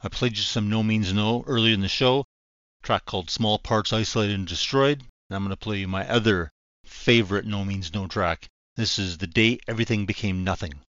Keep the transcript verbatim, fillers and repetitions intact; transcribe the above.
I played you some No Means No earlier in the show, a track called Small Parts Isolated and Destroyed. And I'm going to play you my other favorite No Means No track. This is The Day Everything Became Nothing.